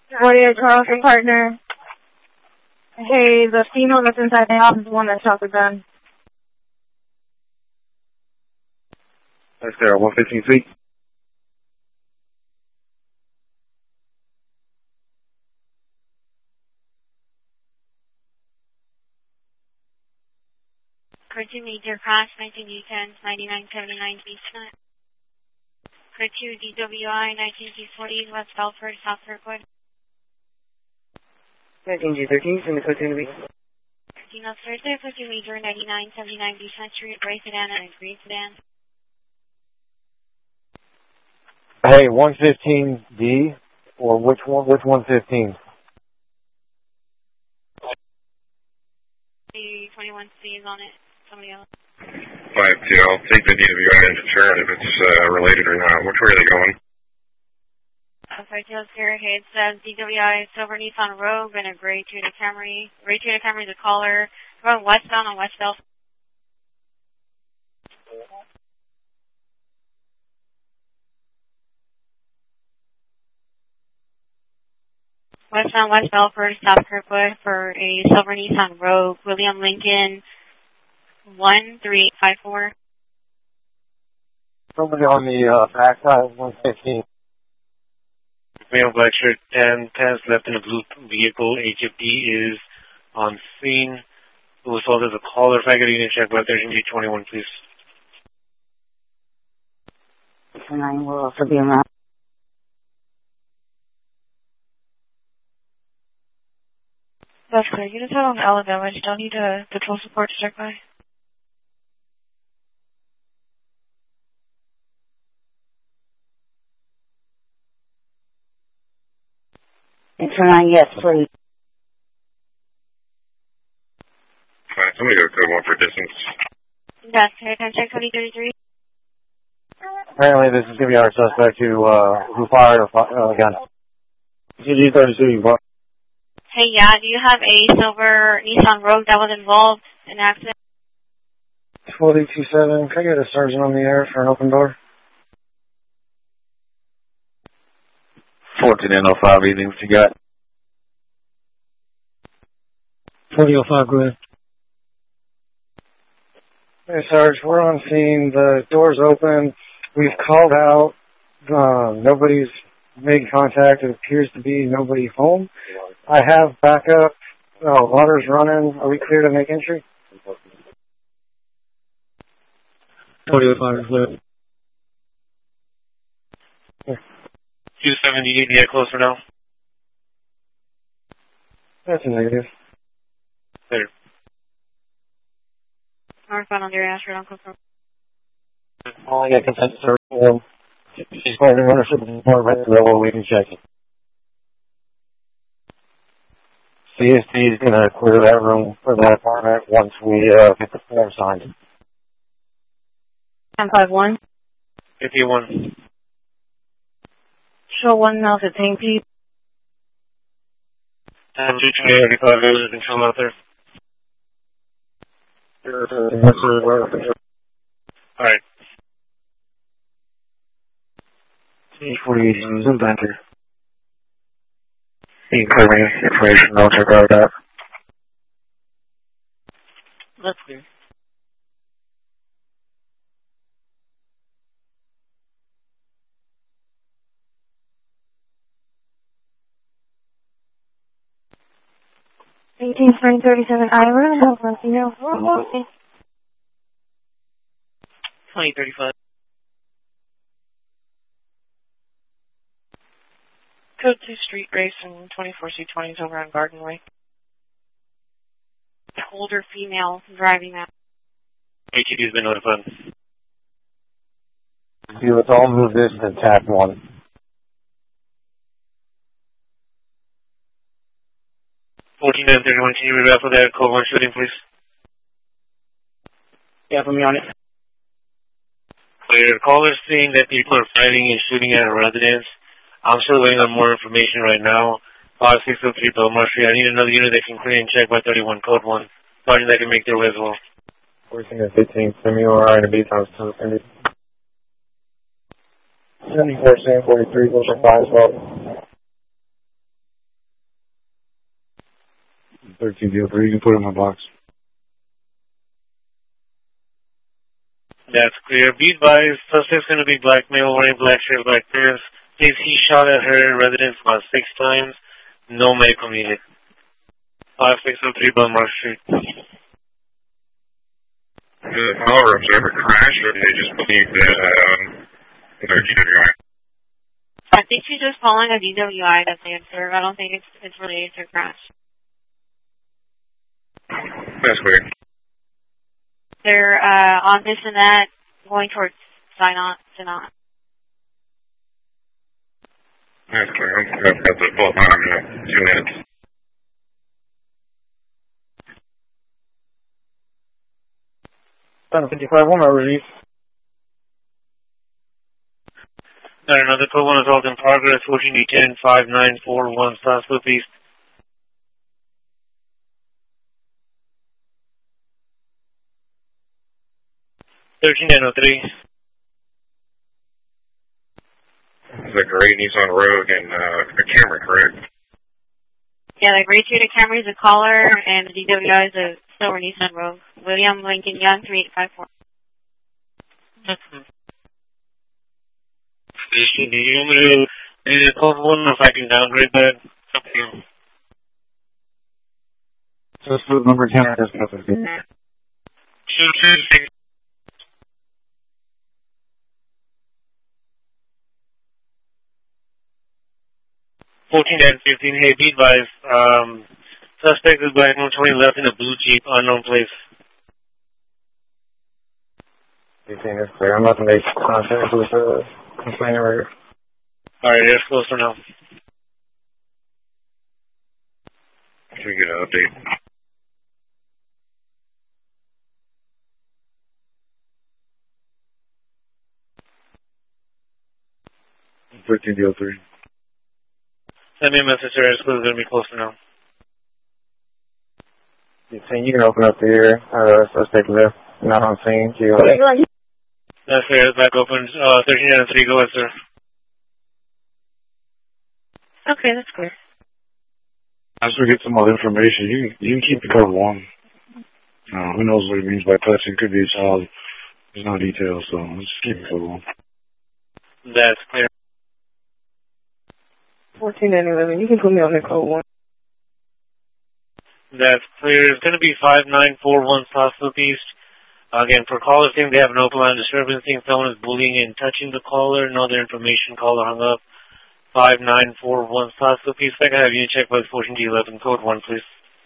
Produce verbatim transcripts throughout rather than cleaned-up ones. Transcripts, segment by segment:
forty-eight Carlson partner. Hey, the female that's inside the house is the one that shot the gun. That's there, one fifteen feet. Crew two Major Cross, nineteen D ten, ninety-nine seventy-nine Beachfront. Crew two D W I, nineteen G forty, West Belford, South Kirkwood. nineteen G thirteen, send the code to the beach. thirteen West Thursday, Crew two Major, ninety-nine seventy-nine Beachfront Street, gray sedan and a green sedan. Hey, one fifteen D, or which one, which one fifteen? The twenty-one C is on it. Somebody else. five two, I'll take the D W I and determine if it's uh, related or not. Which way are they going? five two here, hey, it says D W I, silver Nissan Rogue, and a gray Toyota Camry. Gray Toyota Camry is a caller. We're going westbound on West Belford. Westbound West Belford, South Kirkwood for a silver Nissan Rogue, William Lincoln, one three eight five four. Somebody on the uh, backside of one fifteen. Male black shirt, ten, ten left in a blue vehicle. H F D is on scene. Who was sold as a caller. If I could unit check by thirteen G twenty-one, please. nine will also be around. That's clear. You just had on Alabama. You don't need a patrol support to check by. And turn on yes, please. Alright, somebody go code one for distance. That's clear. Can I check twenty thirty-three? Apparently this is going to be our suspect who, uh, who fired a uh, gun. G thirty-two, what? Hey, yeah, do you have a silver Nissan Rogue that was involved in an accident? forty two seven, can I get a sergeant on the air for an open door? fourteen N oh five, anything what you got? forty oh five, go ahead. Hey, Sarge, we're on scene. The door's open. We've called out. Um, nobody's made contact. It appears to be nobody home. I have backup. Uh, water's running. Are we clear to make entry? forty oh five, clear. two seventy-eight, yeah, closer now. That's a negative. Later. Northbound on Dairy Ashford, Uncle Phil. All I got consent, sir. Um, she's going to run her shipping department to level. We can check it. C S T is going to clear that room for that apartment once we uh, get the form signed. ten five one. fifty-one. Show one now to Ping P. ten two twenty-eight, thirty-five, there's a control out there. Alright. C forty-eight, zoom back here. You can clear me information, I'll check out that. That's clear. eighteen twenty thirty-seven Ira, help us, you know. twenty thirty-five. Code two Street Race and twenty-four C twenty is over on Garden Way. Older female driving that. H E D's been notified. See, let's all move this to tab one. fourteen nine thirty-one, can you read out for that code one shooting, please? Yeah, put me on it. Clear. Callers seeing that people are fighting and shooting at a residence. I'm still waiting on more information right now. five six oh three Belmar Street. I need another unit that can clear and check by thirty-one, code one. Sergeant that can make their way as well. fourteen and fifteen, send me O R I and a B times two. seventy-four, forty-three, those are five, twelve. thirteen deal three. You can put it in my box. That's clear. Be advised, suspect's going to be blackmail, wearing black shirt, black pants. Says he shot at her residence about six times. No medical needed. five six oh three Belmar Street. The power observer crashed, or they just believe that um, they're D W I? I think she's just calling a D W I that they observe. I don't think it's it's related to a crash. That's weird. They're uh, on this and that, going towards Sinot. Sinot. That's clear. I'm going to have to pull up on in uh, two minutes. fifty-five, one hour release. Got another code one assault in progress, fourteen D ten five nine four one, Southwood East. thirteen nine oh three. It's a gray Nissan Rogue and uh, a camera, correct? Yeah, the gray Toyota Camry is a caller, and the D W I is a silver Nissan Rogue. William Lincoln Young, three eight five four. Station, do you want me to do the code one if I can downgrade that? It's up to you. So it's the number ten. That's nothing. Two two six. fourteen and fifteen, hey, be advised, um, suspect is black, one twenty left in a blue Jeep, unknown place. fifteen is clear. I'm about to make contact with the complainant right here. Alright, it's closer now. Can we get an update? thirteen deal three. Send me a message, sir. It's going to be closer now. fifteen, you can open up the ear. Uh, suspect left. Not on scene. You That's fair. It's back open. Uh, thirteen and three. Go ahead, sir. Okay, that's clear. As we get some more information, you can, you can keep the code one. Uh, who knows what it means by touch? It could be a child. There's no details, so let's just keep the code one. That's clear. fourteen and eleven. You can put me on the code one. That's clear. It's going to be five nine four one Southwood East. Again, for callers saying they have an open line disturbance, saying someone is bullying and touching the caller, no other information, caller hung up. five nine four one Southwood East. I can have you check by fourteen D eleven, code one, please.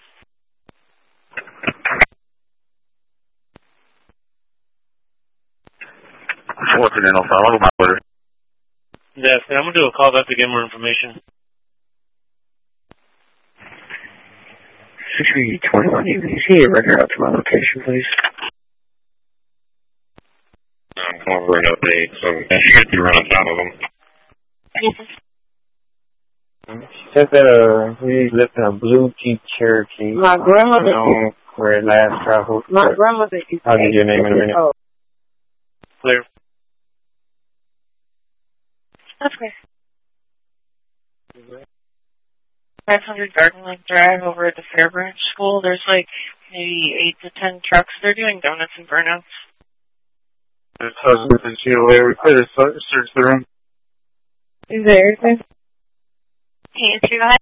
fourteen and oh five, I'll go my order. That's clear. I'm going to do a call back to get more information. three twenty-one, you can see a record out to my location, please. I'm calling for an update, so you should be right on top of them. She said that uh, we lived in a blue Jeep Cherokee. My grandmother. Um, where it last traveled. My grandmother. I'll give you your name in a minute. Oh. Clear. That's clear. five hundred Garden Lake Drive over at the Fairbranch School. There's like maybe eight to ten trucks. They're doing donuts and burnouts. It's husband and she away. We could have searched the room. Is there anything? Hey, it's go ahead.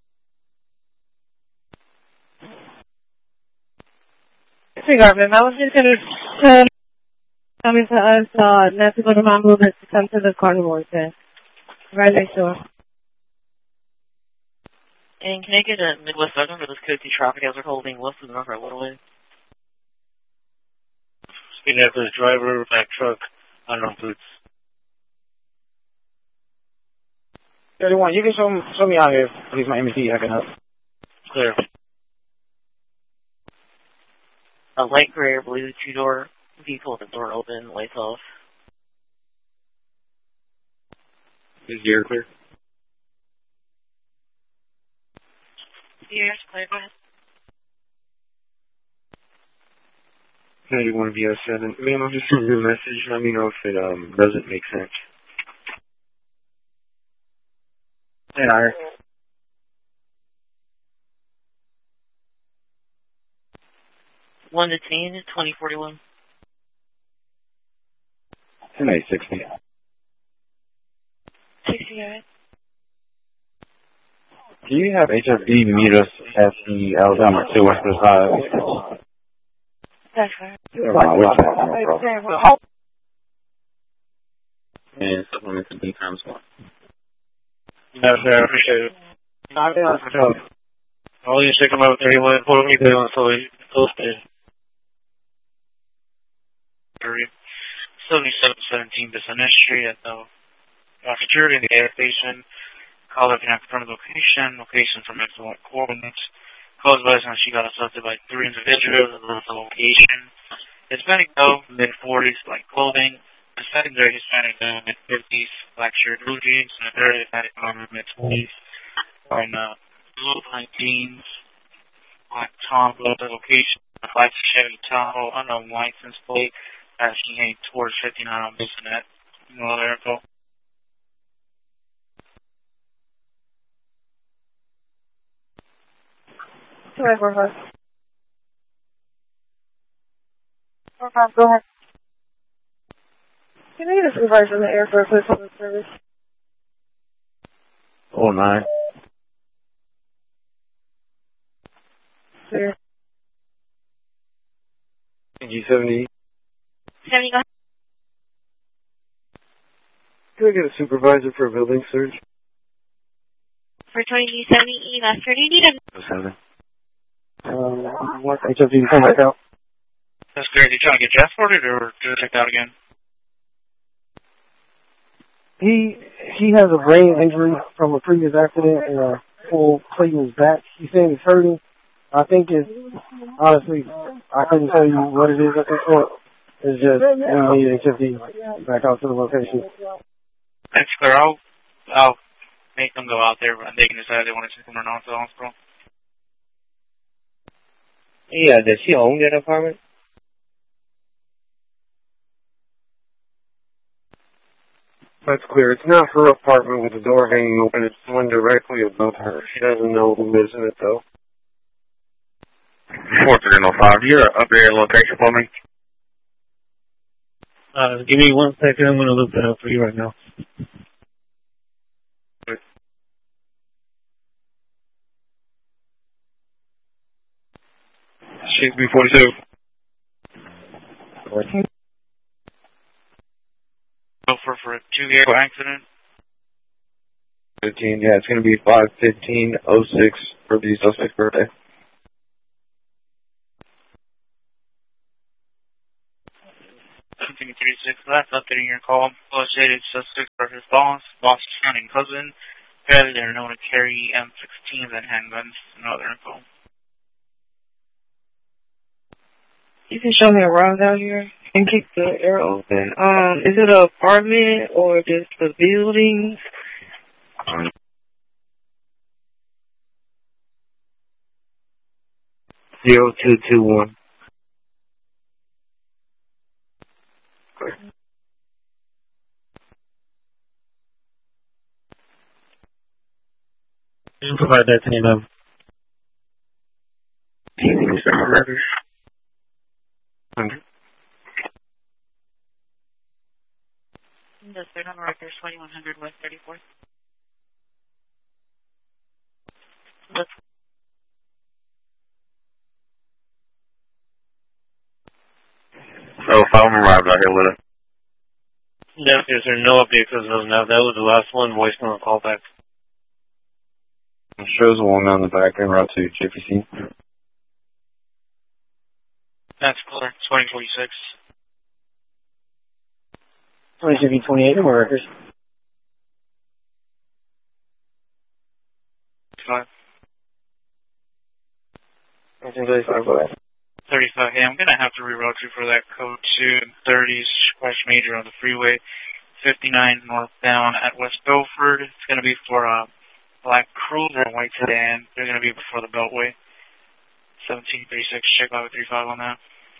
Disregard, I was just going to uh, coming to us uh, not to go to my movement to come to the carnivore test. Right next door. And can I get a Midwest Sergeant for this code two traffic as we're holding west of the number at Little Way? Speeding after the driver, back truck, unknown boots. thirty-one, you can show me, show me out here. Please, my M C, I can help. Clear. A light gray or blue two-door vehicle with the door open, lights off. Is the air clear? The air's clear, go ahead. ninety-one V O seven. Ma'am, I'm just sending you a message. Let me know if it um doesn't make sense. Yeah, one detained, twenty forty-one. ten eight sixty. sixty-eight. Do you have H F D meet us at the Alabama two Western Highway? That's right. Uh, we'll check, no problem. And supplement to D times one. No, sir, I appreciate it. Not down for tough. I'll just check them out thirty-one, four me down, so they posted. seventy-seven seventeen Business Street at the uh, security in the gas station. Call if you have confirmed location, location from excellent coordinates. Call advised when she got assaulted by three individuals at the location. Hispanic male, mid forties, light clothing. The secondary Hispanic male, mid fifties, black shirt, blue jeans, and a third Hispanic male, mid twenties. Wearing uh, blue pine jeans, black Tom, below the location. A black Chevy Tahoe, unknown license plate, asking heading towards fifty-nine on Bissonnet. No other info. Two eight four five. Four five, go ahead. Can I get a supervisor in the air for a quick public service? Oh nine. Clear. G seventy. seventy, go ahead. Can I get a supervisor for a building search? For twenty G seventy E, that's thirty. You need a Seven. Um, what H F D come back out? That's great. Are you trying to get transported or just checked out again? He he has a brain injury from a previous accident and a full plate in his back. He's saying he's hurting. I think it's, honestly, I couldn't tell you what it is at this point. It's just, we need H F D back out to the location. That's clear. I'll, I'll make them go out there and they can decide if they want to take them or not to the hospital. Yeah, does she own that apartment? That's clear. It's not her apartment with the door hanging open. It's the one directly above her. She doesn't know who lives in it, though. four three oh five, you're up there location for me? Uh, give me one second. I'm going to look that up for you right now. She's B forty-two. fourteen. For, for a two-vehicle accident. Fifteen, yeah, it's gonna be five fifteen oh six for the suspect's birthday. Continue thirty-six, that's updating your call. Associated suspects are his boss, boss son and cousin. Apparently they're known to carry M sixteens and handguns and other info. You can show me around down here and keep the air open. Um, is it an apartment or just the buildings? Zero two two one. You can provide that to me now. Hundred. The third on the record is twenty-one hundred West thirty-fourth. Let's Oh, five arrived out here with it. Yes, yes, sir. No updates as of now. That was the last one. Voicemail and call back. It shows a woman on the back en route to J P C. That's clear. twenty forty-six. twenty-seven twenty-eight, no more records. Five. nineteen thirty-five, go ahead. thirty-five. Hey, I'm going to have to reroute you for that code two thirty Squash Major on the freeway. fifty-nine northbound at West Belford. It's going to be for a black cruiser and white sedan. They're going to be before the Beltway. seventeen thirty-six, check out with three five on that.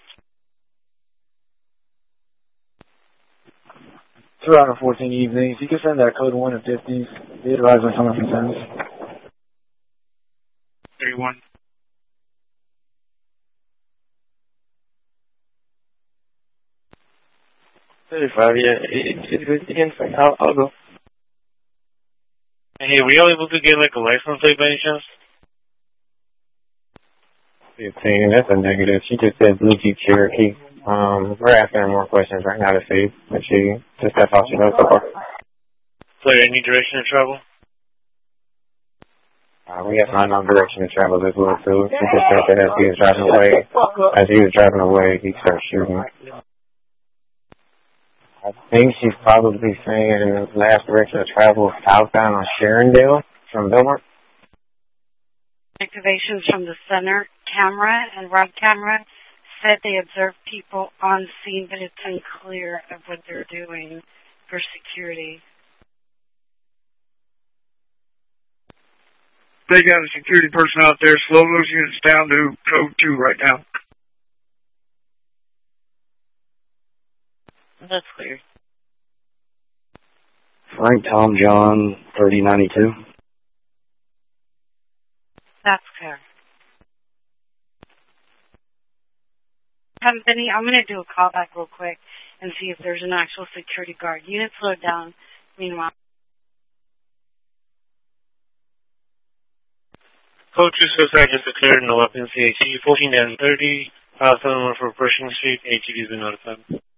Two out of fourteen evenings. You can send that code one and fifties. Be advised on some of concerns. thirty-one. thirty-five, yeah. It, it, it, it, I'll, I'll go. Hey, were you able to get like a license plate by any chance? fifteen, that's a negative. She just said Blue Jeep Cherokee. Um, we're asking her more questions right now to see if she just that's all she knows so far. So any direction to travel? Uh, we have not no direction to travel as well too. She just said that as he was driving away, as he was driving away, he started shooting. I think she's probably saying the last direction of travel southbound on Sharondale from Belmont. Activations from the center camera and road camera said they observed people on scene, but it's unclear of what they're doing for security. They got a security person out there. Slow those units down to code two right now. That's clear. Frank Tom John, thirty ninety-two. That's clear. Company, I'm going to do a callback real quick and see if there's an actual security guard. Unit slowed down. Meanwhile, Code two suicide just declared no weapons. C H E fourteen and thirty. File seven one for Pershing Street. H E D has been notified.